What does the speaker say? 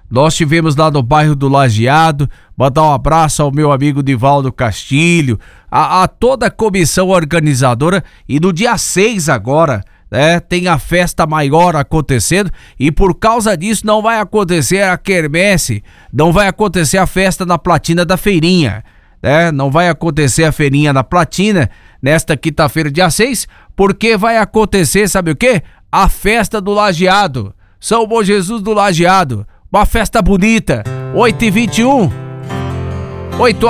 Nós tivemos lá no bairro do Lajeado. Mandar um abraço ao meu amigo Divaldo Castilho, a toda a comissão organizadora. E no dia 6 agora, né, tem a festa maior acontecendo, e por causa disso não vai acontecer a quermesse, não vai acontecer a festa na Platina da Feirinha, né? Não vai acontecer a feirinha na Platina nesta quinta-feira, dia 6, porque vai acontecer, sabe o quê? A festa do Lajeado, São Bom Jesus do Lajeado, uma festa bonita, 8h21, 8